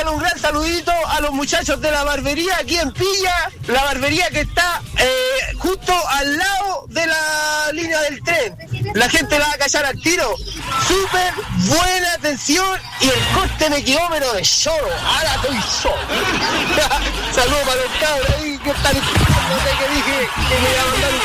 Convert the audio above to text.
mandarle un gran saludito a los muchachos de la barbería aquí en Pilla, la barbería que está justo al lado de la línea del tren. La gente la va a callar al tiro. Súper buena atención y el corte me quedó pero de choro. Ahora estoy solo. Saludos para los cabros ahí que están escuchando que dije que me iba a mandar un